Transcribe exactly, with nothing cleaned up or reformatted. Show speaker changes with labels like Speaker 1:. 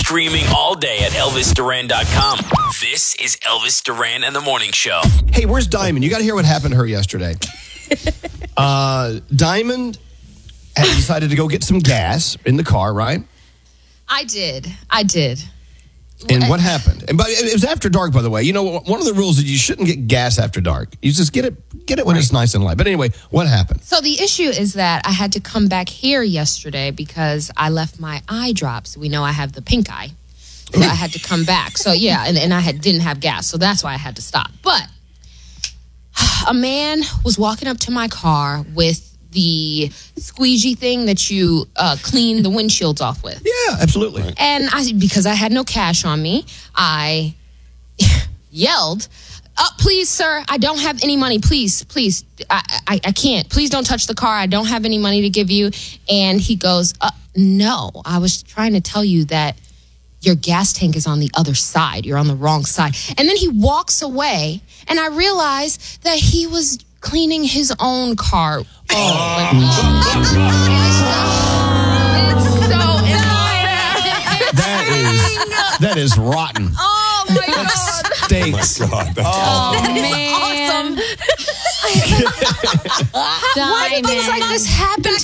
Speaker 1: Streaming all day at Elvis Duran dot com. This is Elvis Duran and the Morning Show.
Speaker 2: Hey, where's Diamond? You got to hear what happened to her yesterday. uh, Diamond had decided to go get some gas in the car, right?
Speaker 3: I did. I did.
Speaker 2: And what happened? And by, it was after dark, by the way. You know, one of the rules is you shouldn't get gas after dark. You just get it, get it when right. it's nice and light. But anyway, what happened?
Speaker 3: So the issue is that I had to come back here yesterday because I left my eye drops. We know I have the pink eye, so I had to come back. So yeah, and, and I had didn't have gas, so that's why I had to stop. But a man was walking up to my car with the squeegee thing that you uh, clean the windshields off with.
Speaker 2: Yeah, absolutely.
Speaker 3: And I, because I had no cash on me, I yelled, oh, please, sir, I don't have any money. Please, please, I, I, I can't. Please don't touch the car. I don't have any money to give you. And he goes, uh, no, I was trying to tell you that your gas tank is on the other side. You're on the wrong side. And then he walks away, and I realized that he was cleaning his own car. Oh, my God. It's so annoying.
Speaker 2: That is, that is rotten.
Speaker 3: Oh, my God.
Speaker 2: Stinks.
Speaker 4: Oh, my God. That's
Speaker 3: Oh,
Speaker 4: awesome.
Speaker 3: man. Awesome. Why do things like this happen